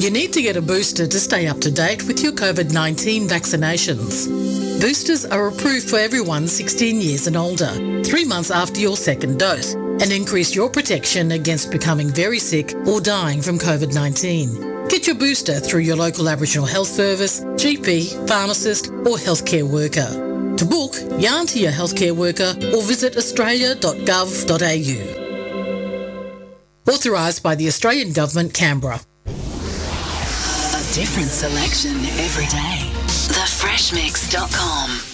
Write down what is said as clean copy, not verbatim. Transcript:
You need to get a booster to stay up to date with your COVID-19 vaccinations. Boosters are approved for everyone 16 years and older, 3 months after your second dose, and increase your protection against becoming very sick or dying from COVID-19. Get your booster through your local Aboriginal Health Service, GP, pharmacist or healthcare worker. To book, yarn to your healthcare worker or visit australia.gov.au. Authorised by the Australian Government, Canberra. A different selection every day. TheFreshMix.com